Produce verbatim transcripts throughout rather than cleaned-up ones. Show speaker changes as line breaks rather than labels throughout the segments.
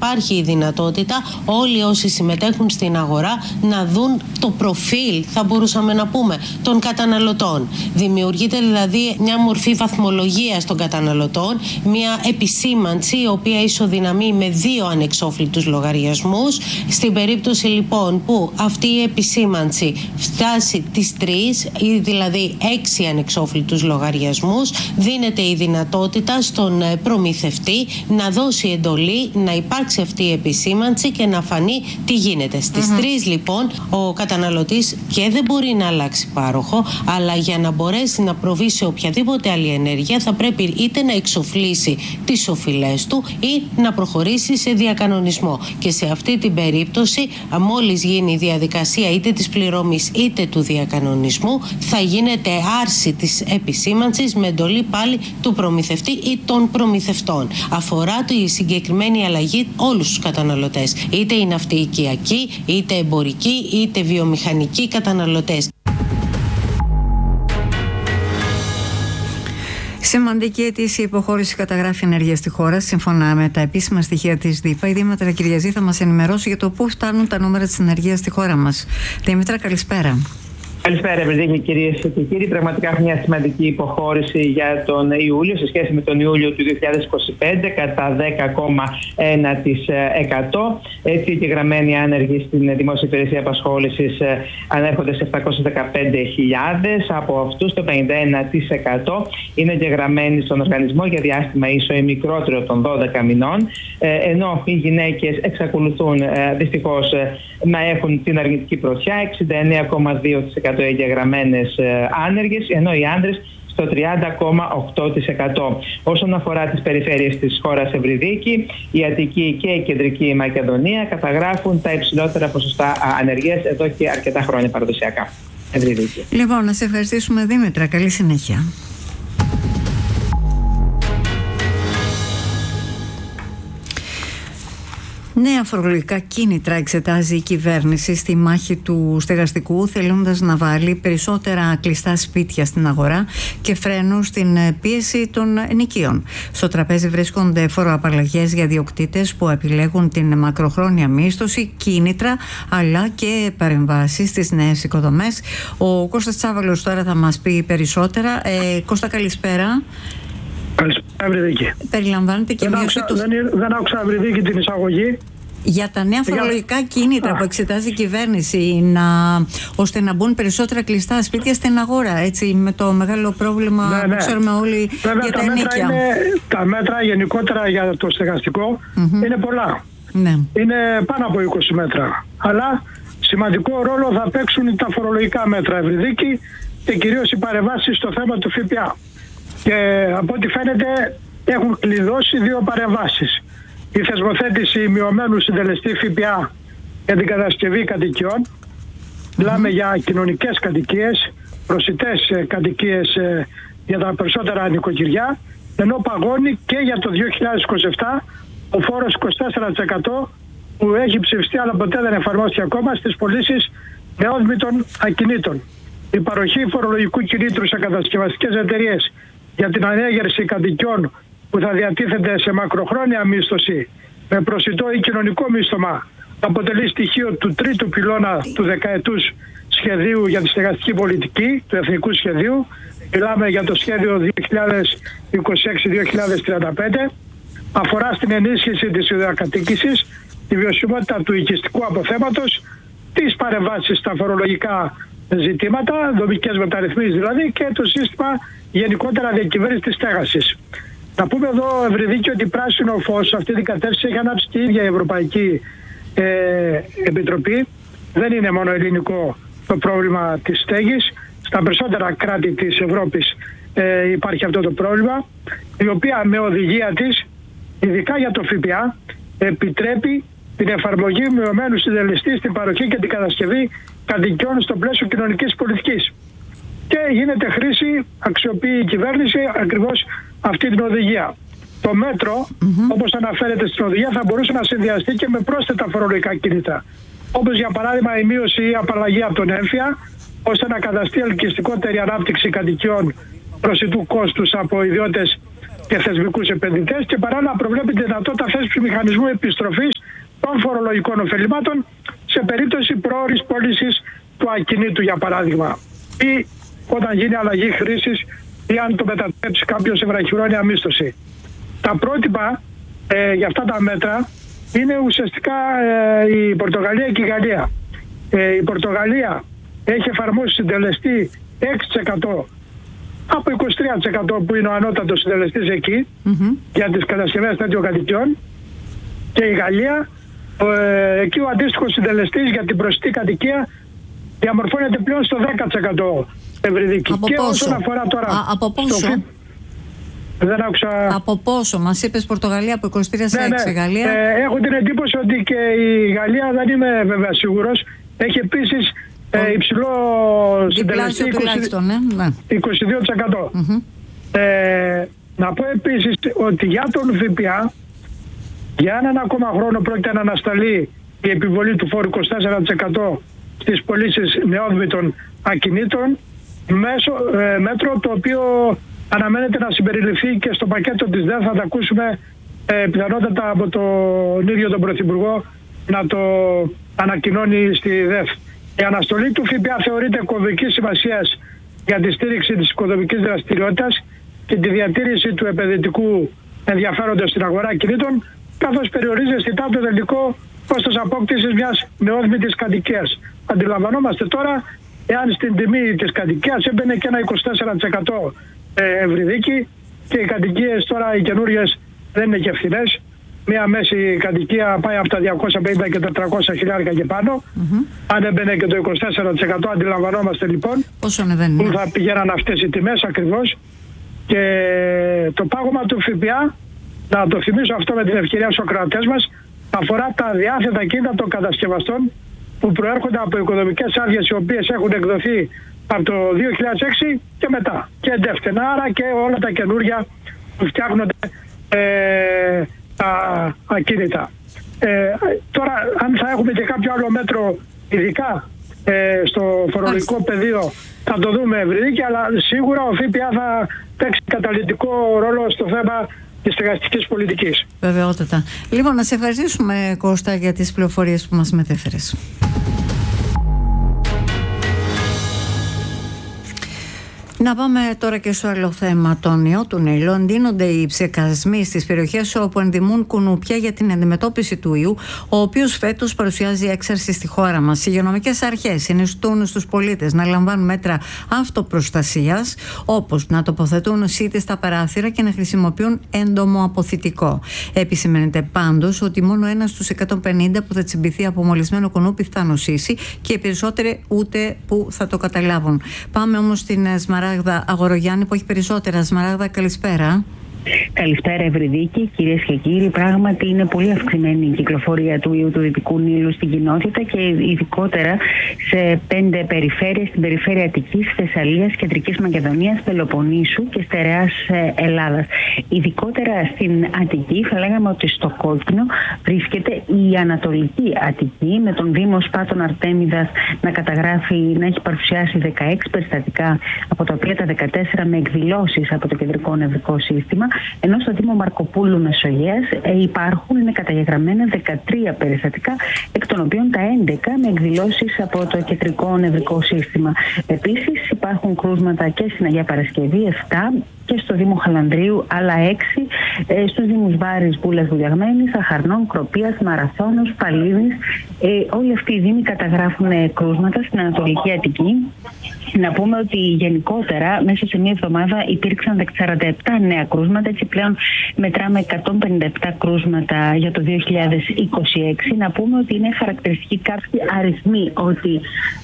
υπάρχει η δυνατότητα όλοι όσοι συμμετέχουν στην αγορά να δουν το προφίλ, θα μπορούσαμε να πούμε, των καταναλωτών. Δημιουργείται δηλαδή μια μορφή βαθμολογίας των καταναλωτών, μια επισήμανση η οποία ισοδυναμεί με δύο ανεξόφλητους λογαριασμούς. Στην περίπτωση λοιπόν που αυτή η επισήμανση φτάσει τις τρεις ή δηλαδή έξι ανεξόφλητους λογαριασμούς, δίνεται η δυνατότητα στον προμηθευτή να δώσει εντολή να υπάρξει αυτή η επισήμανση και να φανεί τι γίνεται. Στις mm-hmm. τρεις λοιπόν ο καταναλωτής και δεν μπορεί να αλλάξει πάροχο, αλλά για να μπορέσει να προβεί σε οποιαδήποτε άλλη ενέργεια θα πρέπει είτε να εξοφλήσει τις οφειλές του ή να προχωρήσει σε διακανονισμό. Και σε αυτή την περίπτωση, μόλις γίνει η διαδικασία είτε της πληρωμής είτε του διακανονισμού, θα γίνεται άρση της επισήμανσης με εντολή πάλι του προμηθευτή ή των προμηθευτών. Αφορά τη συγκεκριμένη αλλαγή όλους τους καταναλωτές, είτε είναι αυτοί οικιακοί, είτε εμπορικοί, είτε βιομηχανικοί καταναλωτές.
Σημαντική αιτήσια υποχώρηση καταγράφει ενέργεια στη χώρα, σύμφωνα με τα επίσημα στοιχεία της ΔΥΠΑ. Η Δήμητρα Κυριαζή θα μας ενημερώσει για το πού φτάνουν τα νούμερα της ενέργειας στη χώρα μας. Δήμητρα, καλησπέρα.
Καλησπέρα, Ευρωδίκη, κυρίες και κύριοι. Πραγματικά έχουμε μια σημαντική υποχώρηση για τον Ιούλιο σε σχέση με τον Ιούλιο του δύο χιλιάδες είκοσι πέντε κατά δέκα κόμμα ένα τοις εκατό. Έτσι, οι εγγεγραμμένοι άνεργοι στην Δημόσια Υπηρεσία Απασχόλησης ανέρχονται σε επτακόσιες δεκαπέντε χιλιάδες. Από αυτούς, το πενήντα ένα τοις εκατό είναι εγγεγραμμένοι στον οργανισμό για διάστημα ίσο ή μικρότερο των δώδεκα μηνών. Ενώ οι γυναίκες εξακολουθούν δυστυχώς να έχουν την αρνητική πρωτιά, εξήντα εννέα κόμμα δύο τοις εκατό εγγεγραμμένες άνεργες, ενώ οι άντρες στο τριάντα κόμμα οκτώ τοις εκατό. Όσον αφορά τις περιφέρειες της χώρας Ευρυδίκη, η Αττική και η Κεντρική Μακεδονία καταγράφουν τα υψηλότερα ποσοστά ανεργίας εδώ και αρκετά χρόνια παραδοσιακά. Ευρυδίκη.
Λοιπόν, να σε ευχαριστήσουμε, Δήμητρα. Καλή συνέχεια. Νέα φορολογικά κίνητρα εξετάζει η κυβέρνηση στη μάχη του στεγαστικού, θελώντας να βάλει περισσότερα κλειστά σπίτια στην αγορά και φρένου στην πίεση των ενοικίων. Στο τραπέζι βρίσκονται φοροαπαλλαγές για διοκτήτες που επιλέγουν την μακροχρόνια μίσθωση, κίνητρα αλλά και παρεμβάσεις στις νέες οικοδομές. Ο Κώστας Τσάβαλος τώρα θα μας πει περισσότερα. Ε, Κώστα, καλησπέρα.
Καλησπέρα, Ευρυδίκη.
Περιλαμβάνεται και
δεν
μείωση
άκουσα,
του...
Δεν, δεν άκουσα, Ευρυδίκη, την εισαγωγή.
Για τα νέα φορολογικά κίνητρα Α. που εξετάζει η κυβέρνηση, να, ώστε να μπουν περισσότερα κλειστά σπίτια στην αγορά, έτσι, με το μεγάλο πρόβλημα ναι, ναι. που ξέρουμε όλοι Βέβαια, για τα, τα ενίκια.
Είναι, τα μέτρα γενικότερα για το στεγαστικό mm-hmm. είναι πολλά.
Ναι.
Είναι πάνω από είκοσι μέτρα. Αλλά σημαντικό ρόλο θα παίξουν τα φορολογικά μέτρα, Ευρυδίκη, και κυρίως οι παρεμβάσεις στο θέμα του ΦΠΑ. Και από ό,τι φαίνεται έχουν κλειδώσει δύο παρεμβάσεις. Η θεσμοθέτηση μειωμένου συντελεστή ΦΠΑ για την κατασκευή κατοικιών. Μιλάμε mm-hmm. για κοινωνικές κατοικίες, προσιτές κατοικίες για τα περισσότερα νοικοκυριά, ενώ παγώνει και για το δύο χιλιάδες είκοσι επτά ο φόρος είκοσι τέσσερα τοις εκατό που έχει ψηφιστεί αλλά ποτέ δεν εφαρμόστηκε ακόμα στις πωλήσεις νεόδμητων ακινήτων. Η παροχή φορολογικού κινήτρου σε κατασκευαστικές εταιρείες για την ανέγερση κατοικιών που θα διατίθεται σε μακροχρόνια μίσθωση με προσιτό ή κοινωνικό μίσθωμα αποτελεί στοιχείο του τρίτου πυλώνα του δεκαετούς σχεδίου για τη στεγαστική πολιτική, του εθνικού σχεδίου. Μιλάμε για το σχέδιο δύο χιλιάδες είκοσι έξι με δύο χιλιάδες τριάντα πέντε. Αφορά στην ενίσχυση της ιδιοκατοίκησης, τη βιωσιμότητα του οικιστικού αποθέματος, τις παρεμβάσεις στα φορολογικά ζητήματα, δομικές μεταρρυθμίσεις δηλαδή, και το σύστημα γενικότερα διακυβέρνησης της στέγασης. Να πούμε εδώ, Ευρυδίκη, ότι πράσινο φως σε αυτή την κατεύθυνση έχει ανάψει και η ίδια η Ευρωπαϊκή ε, Επιτροπή. Δεν είναι μόνο ελληνικό το πρόβλημα της στέγης. Στα περισσότερα κράτη της Ευρώπης ε, υπάρχει αυτό το πρόβλημα, η οποία με οδηγία της, ειδικά για το ΦΠΑ, επιτρέπει την εφαρμογή μειωμένου συντελεστή στην παροχή και την κατασκευή κατοικιών στο πλαίσιο κοινωνικής πολιτικής. Και γίνεται χρήση, αξιοποιεί η κυβέρνηση ακριβώς αυτή την οδηγία. Το μέτρο, mm-hmm. όπως αναφέρεται στην οδηγία, θα μπορούσε να συνδυαστεί και με πρόσθετα φορολογικά κίνητρα. Όπως για παράδειγμα η μείωση ή απαλλαγή από τον έμφυα, ώστε να καταστεί ελκυστικότερη ανάπτυξη κατοικιών προσιτού κόστους από ιδιώτες και θεσμικούς επενδυτές και παράλληλα προβλέπει τη δυνατότητα θέσπισης μηχανισμού επιστροφής των φορολογικών ωφελημάτων σε περίπτωση πρόωρης πώλησης του ακινήτου, για παράδειγμα, ή όταν γίνει αλλαγή χρήσης ή αν το μετατρέψει κάποιος σε βραχυχρόνια μίσθωση. Τα πρότυπα ε, για αυτά τα μέτρα είναι ουσιαστικά ε, η Πορτογαλία και η Γαλλία. Ε, η Πορτογαλία έχει εφαρμόσει συντελεστή έξι τοις εκατό από είκοσι τρία τοις εκατό που είναι ο ανώτατος συντελεστής εκεί mm-hmm. για τις κατασκευές τέτοιων κατοικιών, και η Γαλλία ε, εκεί ο αντίστοιχος συντελεστής για την προσιτή κατοικία διαμορφώνεται πλέον στο δέκα τοις εκατό ευρυδίκη.
Από
και
πόσο?
όσον αφορά τώρα
Α, από πόσο?
στο... Δεν άκουσα...
Από πόσο? Μας είπες Πορτογαλία από είκοσι τρία σε έξι,
ναι, ναι.
Γαλλία.
Ε, έχω την εντύπωση ότι και η Γαλλία, δεν είμαι βέβαια σίγουρος, έχει επίσης ε, υψηλό συντελεστή είκοσι δύο τοις εκατό. Mm-hmm. Ε, να πω επίσης ότι για τον ΦΠΑ για έναν ακόμα χρόνο πρόκειται να ανασταλεί η επιβολή του φόρου είκοσι τέσσερα τοις εκατό στις πωλήσεις νεόδμητων ακινήτων, μέσω, ε, μέτρο το οποίο αναμένεται να συμπεριληφθεί και στο πακέτο της ΔΕΘ. Θα τα ακούσουμε ε, πιθανότατα από τον ίδιο τον Πρωθυπουργό να το ανακοινώνει στη ΔΕΘ. Η αναστολή του ΦΠΑ θεωρείται κομβικής σημασίας για τη στήριξη της οικοδομικής δραστηριότητας και τη διατήρηση του επενδυτικού ενδιαφέροντος στην αγορά κινήτων, καθώς περιορίζει αισθητά το τελικό κόστος απόκτησης μιας νεόδμητης κατοικίας. Αντιλαμβανόμαστε τώρα, εάν στην τιμή της κατοικίας έμπαινε και ένα είκοσι τέσσερα τοις εκατό ευρυδίκη, και οι κατοικίες τώρα οι καινούριες δεν είναι και φθηνές. Μια μέση κατοικία πάει από τα διακόσια πενήντα και τετρακόσια χιλιάρικα και πάνω. Mm-hmm. Αν έμπαινε και το είκοσι τέσσερα τοις εκατό, αντιλαμβανόμαστε λοιπόν
πόσο ανεβαίνει,
που θα πηγαίναν αυτές οι τιμές ακριβώς. Και το πάγωμα του ΦΠΑ, να το θυμίσω αυτό με την ευκαιρία στους ακροατές μας, αφορά τα διάθετα κίνητα των κατασκευαστών που προέρχονται από οικοδομικές άδειες οι οποίες έχουν εκδοθεί από το δύο χιλιάδες έξι και μετά, και εντεύθυνα, άρα και όλα τα καινούρια που φτιάχνονται ε, τα ακίνητα. Ε, τώρα, αν θα έχουμε και κάποιο άλλο μέτρο ειδικά ε, στο φορολογικό πεδίο, θα το δούμε ευρυδίκη, αλλά σίγουρα ο ΦΠΑ θα παίξει καταλυτικό ρόλο στο θέμα της στεγαστικής πολιτικής.
Βεβαιότατα. Λοιπόν, να σε ευχαριστήσουμε, Κώστα, για τις πληροφορίες που μας μετέφερες. Να πάμε τώρα και στο άλλο θέμα. Τον ιό του Νείλου εντείνονται οι ψεκασμοί στις περιοχές όπου ενδημούν κουνούπια για την αντιμετώπιση του ιού, ο οποίος φέτος παρουσιάζει έξαρση στη χώρα μας. Οι υγειονομικές αρχές συνιστούν στους πολίτες να λαμβάνουν μέτρα αυτοπροστασίας, όπως να τοποθετούν σίτες στα παράθυρα και να χρησιμοποιούν έντομο αποθητικό. Επισημαίνεται πάντως ότι μόνο ένας στους εκατόν πενήντα που θα τσιμπηθεί από μολυσμένο κουνούπι θα νοσήσει και οι περισσότεροι ούτε που θα το καταλάβουν. Πάμε όμως στην Σμαράγδα Αγορογιάννη που έχει περισσότερα. Σμαράγδα, καλησπέρα.
Καλησπέρα, Ευρυδίκη, κυρίες και κύριοι. Πράγματι, είναι πολύ αυξημένη η κυκλοφορία του ιού του Δυτικού Νείλου στην κοινότητα και ειδικότερα σε πέντε περιφέρειες, στην περιφέρεια Αττικής, Θεσσαλίας, Κεντρικής Μακεδονίας, Πελοποννήσου και Στερεάς Ελλάδας. Ειδικότερα στην Αττική, θα λέγαμε ότι στο κόκκινο βρίσκεται η Ανατολική Αττική, με τον Δήμο Σπάτων Αρτέμιδας να καταγράφει, να έχει παρουσιάσει δεκαέξι περιστατικά, από τα οποία τα δεκατέσσερα με εκδηλώσεις από το Κεντρικό Νευρικό Σύστημα. Ενώ στο Δήμο Μαρκοπούλου Μεσογείας ε, υπάρχουν, είναι καταγεγραμμένα δεκατρία περιστατικά, εκ των οποίων τα έντεκα με εκδηλώσεις από το Κεντρικό Νευρικό Σύστημα. Επίσης υπάρχουν κρούσματα και στην Αγία Παρασκευή, επτά, και στο Δήμο Χαλανδρίου άλλα έξι, ε, στους Δήμους Βάρης, Βούλας, Βουλιαγμένης, Αχαρνών, Κροπίας, Μαραθώνος, Παλίνης. Ε, όλοι αυτοί οι δήμοι καταγράφουν ε, κρούσματα στην Ανατολική Αττική. Να πούμε ότι γενικότερα μέσα σε μία εβδομάδα υπήρξαν σαράντα επτά νέα κρούσματα, έτσι πλέον μετράμε εκατόν πενήντα επτά κρούσματα για το δύο χιλιάδες είκοσι έξι. Να πούμε ότι είναι χαρακτηριστικοί κάποιοι αριθμοί, ότι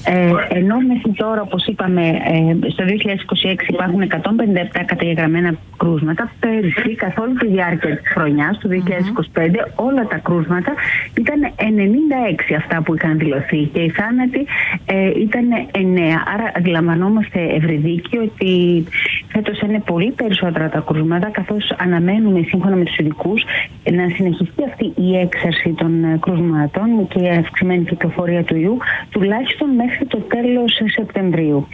ε, ενώ μέχρι τώρα, όπως είπαμε, ε, στο δύο χιλιάδες είκοσι έξι υπάρχουν εκατόν πενήντα επτά καταγεγραμμένα κρούσματα, πέρυσι καθ' όλη τη διάρκεια της χρονιάς του δύο χιλιάδες είκοσι πέντε mm-hmm. όλα τα κρούσματα ήταν ενενήντα έξι αυτά που είχαν δηλωθεί και οι θάνατοι ε, ήταν εννέα. Άρα αντιλαμβανόμαστε, Ευρυδίκη, ότι φέτος είναι πολύ περισσότερα τα κρούσματα, καθώς αναμένουμε σύμφωνα με τους ειδικούς να συνεχιστεί αυτή η έξαρση των κρούσματων και η αυξημένη κυκλοφορία του ιού τουλάχιστον μέχρι το τέλος Σεπτεμβρίου.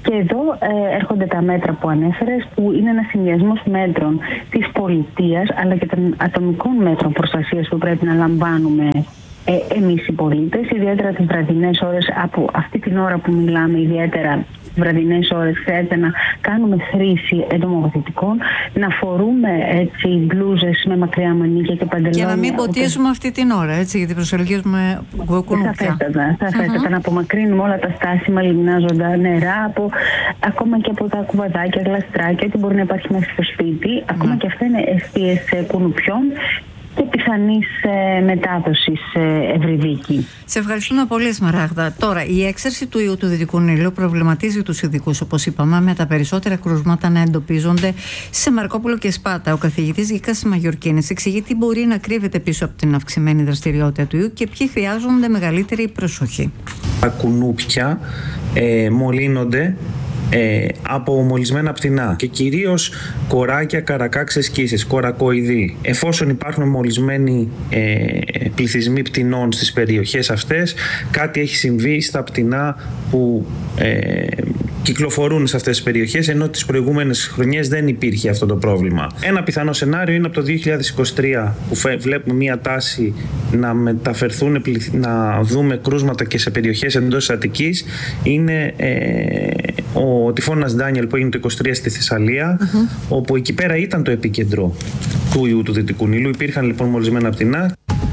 Και εδώ ε, έρχονται τα μέτρα που ανέφερες, που είναι ένα συνδυασμός μέτρων της πολιτείας αλλά και των ατομικών μέτρων προστασίας που πρέπει να λαμβάνουμε ε, εμείς οι πολίτες, ιδιαίτερα τις βραδινές ώρες. Από αυτή την ώρα που μιλάμε, ιδιαίτερα βραδινές ώρες, χρειάζεται να κάνουμε χρήση εντομοβαθητικών, να φορούμε έτσι μπλούζες με μακριά μανίκια και παντελόνια.
Και να μην ποτίζουμε αυτή την ώρα, έτσι, γιατί προσελκύουμε κουκουνούφια.
Σαφέστατα, σαφέστατα. Uh-huh. Να απομακρύνουμε όλα τα στάσιμα λιμνάζοντα νερά, από, ακόμα και από τα κουβαδάκια, γλαστράκια, ό,τι μπορεί να υπάρχει μέσα στο σπίτι. Uh-huh. Ακόμα και αυτά είναι αιστείες κουνουπιών και πιθανής ε, μετάδοσης ε, ευρυδίκη.
Σε ευχαριστούμε πολύ, Σμαράγδα. Τώρα, η έξαρση του ιού του Δυτικού Νείλου προβληματίζει τους ειδικούς, όπως είπαμε, με τα περισσότερα κρούσματα να εντοπίζονται σε Μαρκόπουλο και Σπάτα. Ο καθηγητής Γίκας Μαγιορκίνης εξηγεί τι μπορεί να κρύβεται πίσω από την αυξημένη δραστηριότητα του ιού και ποιοι χρειάζονται μεγαλύτερη προσοχή.
Τα κουνούπια ε, μολύνονται Ε, από μολυσμένα πτηνά και κυρίως κοράκια, καρακάξες, σκύσες, κορακοειδή. Εφόσον υπάρχουν μολυσμένοι ε, πληθυσμοί πτηνών στις περιοχές αυτές, κάτι έχει συμβεί στα πτηνά που ε, κυκλοφορούν σε αυτές τις περιοχές, ενώ τις προηγούμενες χρονιές δεν υπήρχε αυτό το πρόβλημα. Ένα πιθανό σενάριο είναι από το δύο χιλιάδες είκοσι τρία που βλέπουμε μια τάση να μεταφερθούν, να δούμε κρούσματα και σε περιοχές εντός της Αττικής. Είναι ε, ο τυφώνας Ντάνιελ που έγινε το είκοσι τρία στη Θεσσαλία, uh-huh. όπου εκεί πέρα ήταν το επίκεντρο του ιού του Δυτικού Νείλου. Υπήρχαν λοιπόν μολυσμένα πτηνά.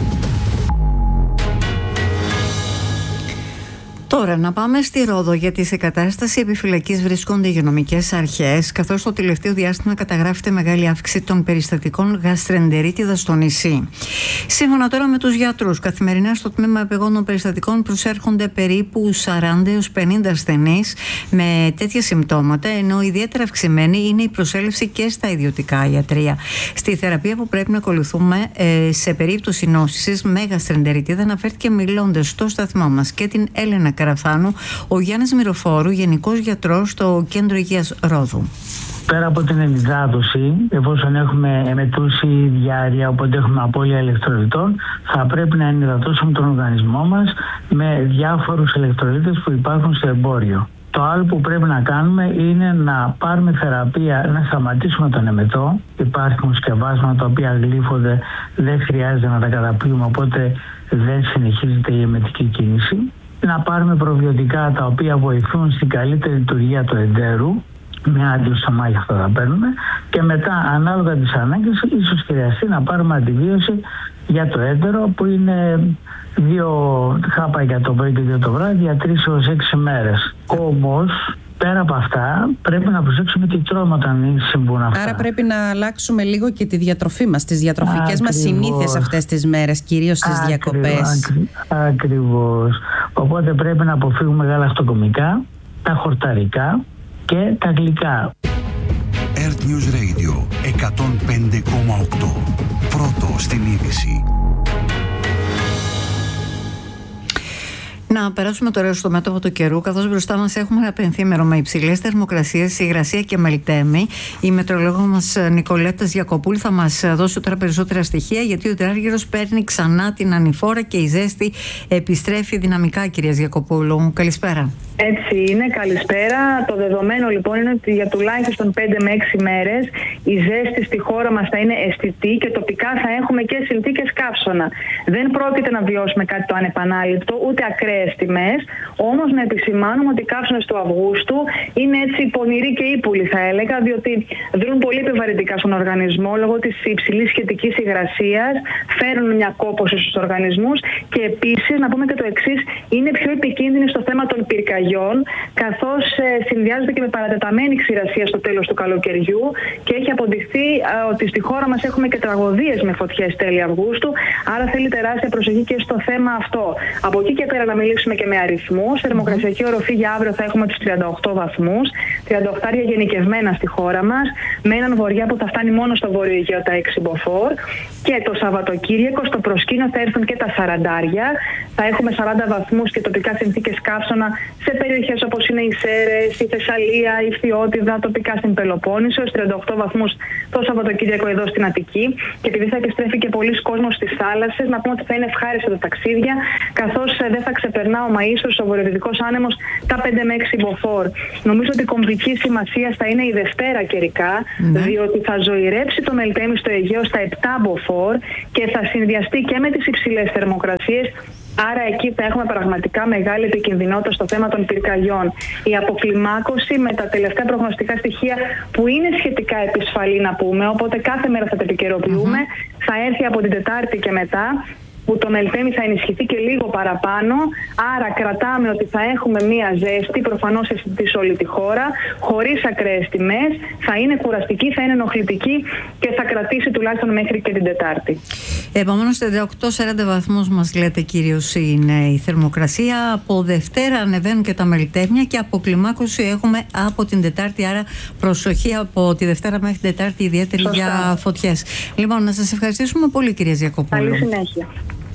Τώρα να πάμε στη Ρόδο, γιατί σε κατάσταση επιφυλακής βρίσκονται οι υγειονομικές αρχές, καθώς το τελευταίο διάστημα καταγράφεται μεγάλη αύξηση των περιστατικών γαστρεντερίτιδας στο νησί. Σύμφωνα τώρα με τους γιατρούς, καθημερινά στο τμήμα επιγόντων περιστατικών προσέρχονται περίπου σαράντα έως πενήντα ασθενείς με τέτοια συμπτώματα, ενώ ιδιαίτερα αυξημένη είναι η προσέλευση και στα ιδιωτικά ιατρεία. Στη θεραπεία που πρέπει να ακολουθούμε ε, σε περίπτωση νόσησης με γαστρεντερίτιδα, αναφέρθηκε μιλώντας στο σταθμό μας και την Έλενα Καραφάνου, ο Γιάννης Μυροφόρου, Γενικός Γιατρός στο Κέντρο Υγείας Ρόδου.
Πέρα από την ενυδάτωση, εφόσον έχουμε εμετούση διάρρεια, οπότε έχουμε απώλεια ηλεκτρολιτών, θα πρέπει να ενυδατώσουμε τον οργανισμό μας με διάφορους ηλεκτρολίτες που υπάρχουν στο εμπόριο. Το άλλο που πρέπει να κάνουμε είναι να πάρουμε θεραπεία, να σταματήσουμε τον εμετό. Υπάρχουν σκευάσματα τα οποία γλύφονται, δεν χρειάζεται να τα καταπλύνουμε, οπότε δεν συνεχίζεται η εμετική κίνηση. Να πάρουμε προβιωτικά τα οποία βοηθούν στην καλύτερη λειτουργία του εντέρου, με άντιο στομάχι αυτό θα παίρνουμε, και μετά ανάλογα τις ανάγκες ίσως χρειαστεί να πάρουμε αντιβίωση για το έντερο, που είναι δύο χάπαγια το πρωί και δύο το βράδυ για τρεις έως έξι μέρες. Όμως πέρα από αυτά πρέπει να προσέξουμε τι τρώμε όταν συμβούν αυτά.
Άρα πρέπει να αλλάξουμε λίγο και τη διατροφή μας, τις διατροφικές μας συνήθειες αυτές τις μέρες, κυρίως στις
Ακριβώς,
διακοπές.
Ακρι, ακριβώς. Οπότε πρέπει να αποφύγουμε γαλακτοκομικά, τα χορταρικά και τα γλυκά.
Earth News Radio εκατόν πέντε κόμμα οκτώ. Πρώτο στην είδηση.
Να περάσουμε τώρα στο μέτωπο του καιρού, καθώς μπροστά μας έχουμε ένα πενθήμερο με υψηλές θερμοκρασίες, υγρασία και μελτέμι. Η μετρολόγο μας Νικολέτα Γιακοπούλη θα μας δώσει τώρα περισσότερα στοιχεία, γιατί ο υδράργυρος παίρνει ξανά την ανηφόρα και η ζέστη επιστρέφει δυναμικά, κυρία Γιακοπούλου. Καλησπέρα.
Έτσι είναι, καλησπέρα. Το δεδομένο λοιπόν είναι ότι για τουλάχιστον πέντε με έξι μέρες η ζέστη στη χώρα μας θα είναι αισθητή και τοπικά θα έχουμε και συνθήκες καύσωνα. Δεν πρόκειται να βιώσουμε κάτι το ανεπανάληπτο, ούτε ακραίες τιμές, όμως να επισημάνουμε ότι οι καύσωνες του Αυγούστου είναι έτσι πονηροί και ύπουλοι, θα έλεγα, διότι δρούν πολύ επιβαρυντικά στον οργανισμό λόγω της υψηλής σχετικής υγρασίας, φέρουν μια κόπωση στους οργανισμούς και επίσης να πούμε και το εξής, είναι πιο επικίνδυνοι στο θέμα των πυρκαγιών, καθώς ε, συνδυάζονται και με παρατεταμένη ξηρασία στο τέλος του καλοκαιριού και έχει αποδειχθεί ε, ότι στη χώρα μας έχουμε και τραγωδίες με φωτιές τέλη Αυγούστου, άρα θέλει τεράστια προσοχή και στο θέμα αυτό. Από εκεί και πέρα να μιλήσουμε και με αριθμούς. Θερμοκρασιακή οροφή για αύριο θα έχουμε τους τριάντα οκτώ βαθμούς, τριάντα οκτώ γενικευμένα στη χώρα μας, με έναν βορειά που θα φτάνει μόνο στο βόρειο Αιγαίο τα έξι μποφόρ. Και το Σαββατοκύριακο στο προσκήνιο θα έρθουν και τα σαράντα. Θα έχουμε σαράντα βαθμούς και τοπικά συνθήκες καύσωνα σε σε περιοχές όπως είναι οι Σέρρες, η Θεσσαλία, η Φθιώτιδα, τοπικά στην Πελοπόννησο, στους τριάντα οκτώ βαθμούς το Σαββατοκύριακο εδώ στην Αττική. Και επειδή θα επιστρέφει και πολλοί κόσμος στις θάλασσες, να πούμε ότι θα είναι ευχάριστα τα ταξίδια, καθώς δεν θα ξεπερνά ο Μαΐσος, ο βορειοδυτικός άνεμος, τα πέντε με έξι μποφόρ. Νομίζω ότι κομβική σημασία θα είναι η Δευτέρα καιρικά, ναι. διότι θα ζωηρέψει το Μελτέμι στο Αιγαίο στα επτά μποφόρ και θα συνδυαστεί και με τις υψηλές θερμοκρασίες. Άρα εκεί θα έχουμε πραγματικά μεγάλη επικινδυνότητα στο θέμα των πυρκαγιών. Η αποκλιμάκωση με τα τελευταία προγνωστικά στοιχεία που είναι σχετικά επισφαλή να πούμε, οπότε κάθε μέρα θα τα επικαιροποιούμε, mm-hmm. θα έρθει από την Τετάρτη και μετά, που το Μελτέμι θα ενισχυθεί και λίγο παραπάνω, άρα κρατάμε ότι θα έχουμε μία ζέστη, προφανώς σε όλη τη χώρα, χωρίς ακραίες τιμές, θα είναι κουραστική, θα είναι ενοχλητική και θα κρατήσει τουλάχιστον μέχρι και την Τετάρτη.
Επομένως, τριάντα οκτώ με σαράντα βαθμούς μας λέτε κυρίως είναι η θερμοκρασία. Από Δευτέρα ανεβαίνουν και τα μελτέμια και αποκλιμάκωση έχουμε από την Τετάρτη, άρα προσοχή από τη Δευτέρα μέχρι την Τετάρτη, ιδιαίτερη Σωστά. για φωτιές. Λοιπόν, να σας ευχαριστήσουμε πολύ, κυρία Ζιακοπούλου.
Καλή συνέχεια.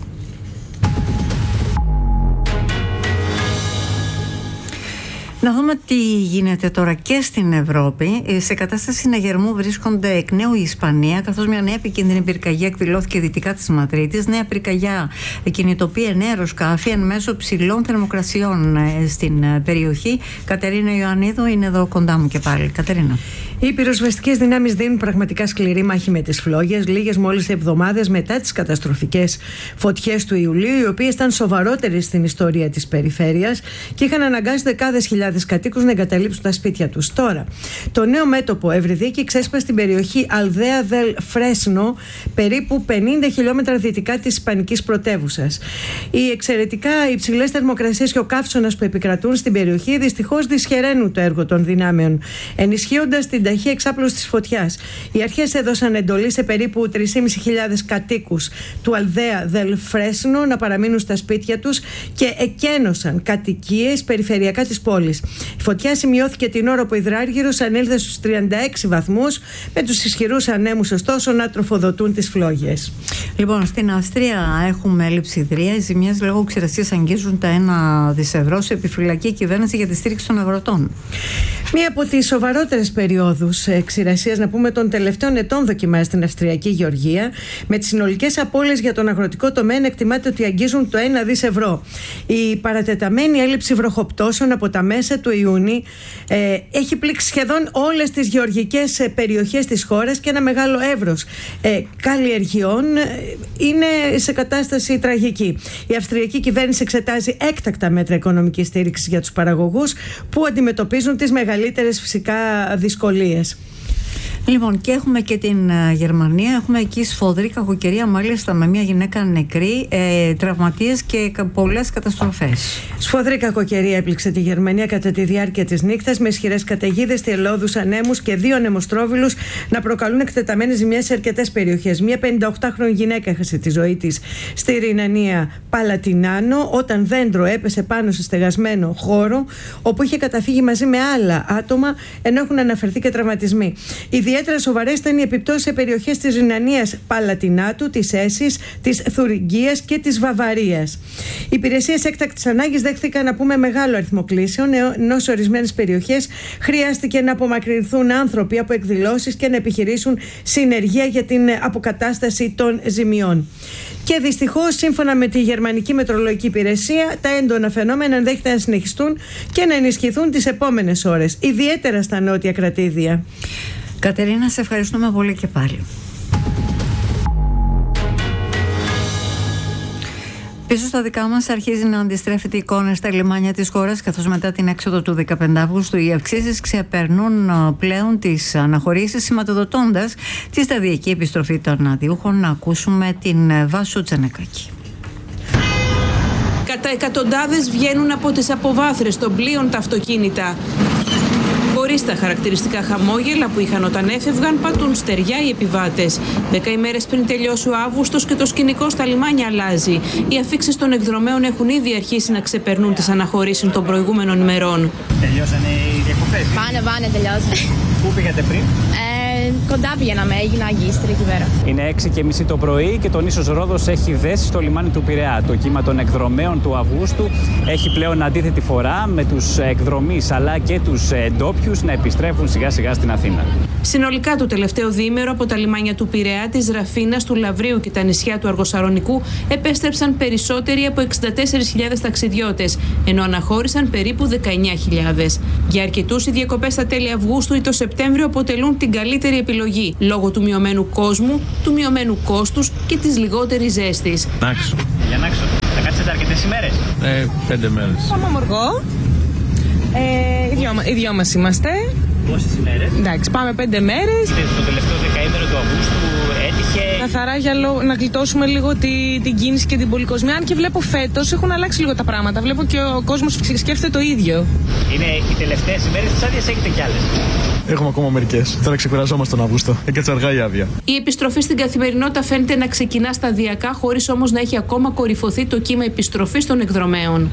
Να δούμε τι γίνεται τώρα και στην Ευρώπη. Σε κατάσταση συναγερμού βρίσκονται εκ νέου η Ισπανία, καθώς μια νέα επικίνδυνη πυρκαγιά εκδηλώθηκε δυτικά της Μαδρίτης. Νέα πυρκαγιά κινητοποιεί εννέα αεροσκάφη εν μέσω ψηλών θερμοκρασιών στην περιοχή. Κατερίνα Ιωαννίδου είναι εδώ κοντά μου και πάλι. Κατερίνα.
Οι πυροσβεστικές δυνάμεις δίνουν πραγματικά σκληρή μάχη με τις φλόγες, λίγες μόλις εβδομάδες μετά τις καταστροφικές φωτιές του Ιουλίου, οι οποίες ήταν σοβαρότερες στην ιστορία της περιφέρειας και είχαν αναγκάσει δεκάδες χιλιάδες κατοίκους να εγκαταλείψουν τα σπίτια τους. Τώρα, το νέο μέτωπο Ευρυδίκη ξέσπασε στην περιοχή Αλδέα Δελ Φρέσνο, περίπου πενήντα χιλιόμετρα δυτικά της ισπανικής πρωτεύουσας. Οι εξαιρετικά υψηλές θερμοκρασίες και ο καύσωνας που επικρατούν στην περιοχή δυστυχώς δυσχεραίνουν το έργο των δυνάμεων, ενισχύοντας την ταχεία εξάπλωση της φωτιάς. Οι αρχές έδωσαν εντολή σε περίπου τρεις χιλιάδες πεντακόσιους κατοίκους του Αλδέα Δελ Φρέσνο να παραμείνουν στα σπίτια τους και εκένωσαν κατοικίες περιφερειακά της πόλης. Η φωτιά σημειώθηκε την ώρα που ο υδράργυρος ανήλθε στους τριάντα έξι βαθμούς, με τους ισχυρούς ανέμους ωστόσο να τροφοδοτούν τις φλόγες.
Λοιπόν, στην Αυστρία έχουμε λειψιδρία. Οι ζημιές λόγω ξηρασίας αγγίζουν τα ένα δισεκατομμύρια ευρώ. Σε επιφυλακή κυβέρνηση για τη στήριξη των αγροτών.
Μία από τις σοβαρότερες περιόδους ξηρασίας, να πούμε, των τελευταίων ετών δοκιμάζει στην Αυστριακή Γεωργία, με τις συνολικές απώλειες για τον αγροτικό τομέα εκτιμάται ότι αγγίζουν το ένα δισεκατομμύριο ευρώ. Η παρατεταμένη έλλειψη βροχοπτώσεων από τα μέσα του Ιούνιου ε, έχει πλήξει σχεδόν όλες τις γεωργικές ε, περιοχές της χώρας και ένα μεγάλο εύρος ε, καλλιεργειών ε, είναι σε κατάσταση τραγική. Η αυστριακή κυβέρνηση εξετάζει έκτακτα μέτρα οικονομικής στήριξης για τους παραγωγούς που αντιμετωπίζουν τις μεγαλύτερες φυσικά δυσκολίες.
Λοιπόν, και έχουμε και την uh, Γερμανία. Έχουμε εκεί σφοδρή κακοκαιρία, μάλιστα με μια γυναίκα νεκρή, ε, τραυματίες και πολλές καταστροφές.
Σφοδρή κακοκαιρία έπληξε τη Γερμανία κατά τη διάρκεια της νύχτας, με ισχυρές καταιγίδες, θυελλώδους ανέμους και δύο ανεμοστρόβιλους να προκαλούν εκτεταμένες ζημιές σε αρκετές περιοχές. Μια πενηνταοκτάχρονη γυναίκα έχασε τη ζωή της στη Ρινανία Παλατινάνο, όταν δέντρο έπεσε πάνω σε στεγασμένο χώρο, όπου είχε καταφύγει μαζί με άλλα άτομα, ενώ έχουν αναφερθεί και τραυματισμοί. Ιδιαίτερα σοβαρές ήταν οι επιπτώσεις σε περιοχές της Ρινανίας Παλατινάτου, της Έσης, της Θουριγκίας και της Βαβαρίας. Οι υπηρεσίες έκτακτης ανάγκης δέχθηκαν, να πούμε, μεγάλο αριθμό κλήσεων, ενώ σε ορισμένες περιοχές χρειάστηκε να απομακρυνθούν άνθρωποι από εκδηλώσεις και να επιχειρήσουν συνεργεία για την αποκατάσταση των ζημιών. Και δυστυχώς, σύμφωνα με τη Γερμανική Μετρολογική Υπηρεσία, τα έντονα φαινόμενα ενδέχεται να συνεχιστούν και να ενισχυθούν τις επόμενες ώρες, ιδιαίτερα στα νότια κρατήδια.
Κατερίνα, σε ευχαριστούμε πολύ και πάλι. Πίσω στα δικά μας αρχίζει να αντιστρέφεται η εικόνα στα λιμάνια της χώρας, καθώς μετά την έξοδο του δεκαπέντε Αυγούστου οι αυξήσεις ξεπερνούν πλέον τις αναχωρήσεις, σηματοδοτώντας τη σταδιακή επιστροφή των αντιούχων. Να ακούσουμε την Βάσου Τσανεκάκη.
Κατά εκατοντάδες βγαίνουν από τις αποβάθρες των πλοίων τα αυτοκίνητα. Χωρίς τα χαρακτηριστικά χαμόγελα που είχαν όταν έφευγαν, πατούν στεριά οι επιβάτες. Δέκα ημέρες πριν τελειώσει ο Αύγουστος και το σκηνικό στα λιμάνια αλλάζει. Οι αφίξεις των εκδρομέων έχουν ήδη αρχίσει να ξεπερνούν τις αναχωρήσεις των προηγούμενων ημερών.
Τελειώσανε οι διακοπές.
Πάνε, πάνε, τελειώσανε.
Πού πήγατε πριν?
Ε,
Κοντά πηγαίναμε, έγινα αγκίστρια εκεί πέρα.
Είναι έξι και μισή το πρωί και το νήσος Ρόδος έχει δέσει στο λιμάνι του Πειραιά. Το κύμα των εκδρομέων του Αυγούστου έχει πλέον αντίθετη φορά, με τους εκδρομείς αλλά και τους ντόπιους να επιστρέφουν σιγά σιγά στην Αθήνα.
Συνολικά το τελευταίο διήμερο από τα λιμάνια του Πειραιά, της Ραφίνας, του Λαβρίου και τα νησιά του Αργοσαρονικού επέστρεψαν περισσότεροι από εξήντα τέσσερις χιλιάδες ταξιδιώτες, ενώ αναχώρησαν περίπου δεκαεννιά χιλιάδες. Για αρκετούς οι διακοπές στα τέλη Αυγούστου ή το Σεπτέμβριο αποτελούν την καλύτερη επιλογή, λόγω του μειωμένου κόσμου, του μειωμένου κόστους και της λιγότερης ζέστης.
Νάξο. Για Νάξο. Θα κάτσετε αρκετές ημέρες?
Ε, πέντε μέρες.
Πάμε Αμοργό. Ε, οι, δυο, οι δυο μας είμαστε.
Πόσες ημέρες?
Εντάξει, πάμε πέντε μέρες.
Το τελευταίο δεκαήμερο του Αυγούστου έτυχε.
Καθαρά για λο... να γλιτώσουμε λίγο τη... την κίνηση και την πολυκοσμία. Αν και βλέπω φέτος έχουν αλλάξει λίγο τα πράγματα. Βλέπω και ο κόσμος σκέφτεται το ίδιο.
Είναι οι τελευταίες ημέρες της άδειας, έχετε κι άλλες?
Έχουμε ακόμα μερικές. Τώρα ξεκουραζόμαστε τον Αύγουστο. Έκατσε αργά η άδεια.
Η επιστροφή στην καθημερινότητα φαίνεται να ξεκινά σταδιακά, χωρίς όμως να έχει ακόμα κορυφωθεί το κύμα επιστροφής των εκδρομέων.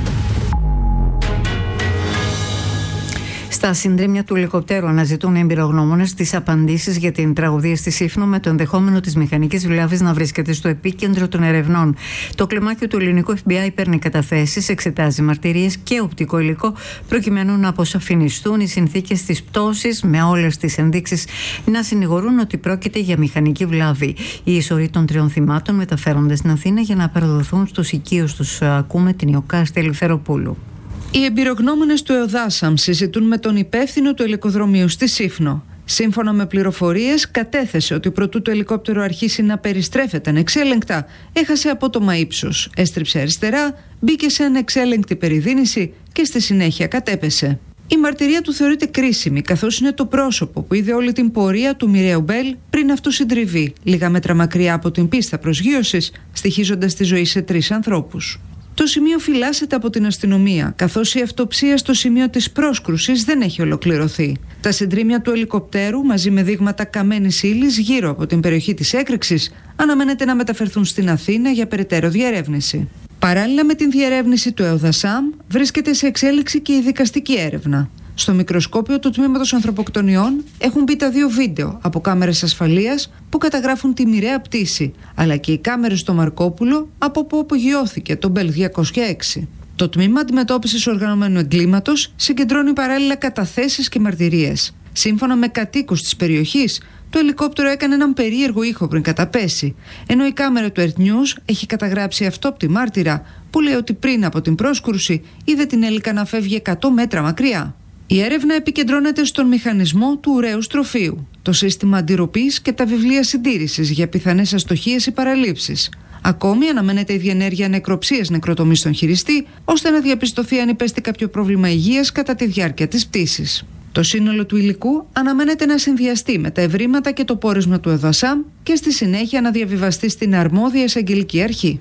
Στα συντρίμμια του ελικοπτέρου αναζητούν οι εμπειρογνώμονες τις απαντήσεις για την τραγωδία στη Σύφνο, με το ενδεχόμενο της μηχανικής βλάβης να βρίσκεται στο επίκεντρο των ερευνών. Το κλιμάκιο του ελληνικού εφ μπι άι παίρνει καταθέσεις, εξετάζει μαρτυρίες και οπτικό υλικό, προκειμένου να αποσαφινιστούν οι συνθήκες της πτώσης, με όλες τις ενδείξεις να συνηγορούν ότι πρόκειται για μηχανική βλάβη. Οι ισορροί των τριών θυμάτων μεταφέρονται στην Αθήνα για να παραδοθούν στους οικείους τους. Ακούμε την Ιωκάστη Ελευθεροπούλου.
Οι εμπειρογνώμονες του ΕΟΔΑΣΑΜ συζητούν με τον υπεύθυνο του ελικοδρομίου στη Σύφνο. Σύμφωνα με πληροφορίες, κατέθεσε ότι προτού το ελικόπτερο αρχίσει να περιστρέφεται ανεξέλεγκτα, έχασε απότομα ύψος, έστριψε αριστερά, μπήκε σε ανεξέλεγκτη περιδίνηση και στη συνέχεια κατέπεσε. Η μαρτυρία του θεωρείται κρίσιμη, καθώς είναι το πρόσωπο που είδε όλη την πορεία του μοιραίου Μπέλ πριν αυτού συντριβεί, λίγα μέτρα μακριά από την πίστα προσγείωσης, στοιχίζοντας τη ζωή σε τρεις ανθρώπους. Το σημείο φυλάσσεται από την αστυνομία, καθώς η αυτοψία στο σημείο της πρόσκρουσης δεν έχει ολοκληρωθεί. Τα συντρίμμια του ελικοπτέρου, μαζί με δείγματα καμένης ύλης γύρω από την περιοχή της έκρηξης, αναμένεται να μεταφερθούν στην Αθήνα για περαιτέρω διερεύνηση. Παράλληλα με την διερεύνηση του ΕΟΔΑΣΑΜ, βρίσκεται σε εξέλιξη και η δικαστική έρευνα. Στο μικροσκόπιο του τμήματος ανθρωποκτονιών έχουν μπει τα δύο βίντεο από κάμερες ασφαλείας που καταγράφουν τη μοιραία πτήση, αλλά και οι κάμερες στο Μαρκόπουλο από που απογειώθηκε το Μπέλ διακόσια έξι. Το τμήμα αντιμετώπισης οργανωμένου εγκλήματος συγκεντρώνει παράλληλα καταθέσεις και μαρτυρίες. Σύμφωνα με κατοίκους της περιοχής, το ελικόπτερο έκανε έναν περίεργο ήχο πριν καταπέσει, ενώ η κάμερα του Earth News έχει καταγράψει αυτόπτη μάρτυρα που λέει ότι πριν από την πρόσκρουση είδε την Έλικα να φεύγει εκατό μέτρα μακριά. Η έρευνα επικεντρώνεται στον μηχανισμό του ουραίου στροφείου, το σύστημα αντιρροπής και τα βιβλία συντήρησης για πιθανές αστοχίες ή παραλήψεις. Ακόμη αναμένεται η διενέργεια νεκροψίας νεκροτομής στον χειριστή, ώστε να διαπιστωθεί αν υπέστη κάποιο πρόβλημα υγείας κατά τη διάρκεια της πτήσης. Το σύνολο του υλικού αναμένεται να συνδυαστεί με τα ευρήματα και το πόρισμα του ΕΟΔΑΣΑΜ και στη συνέχεια να διαβιβαστεί στην αρμόδια εισαγγελική αρχή.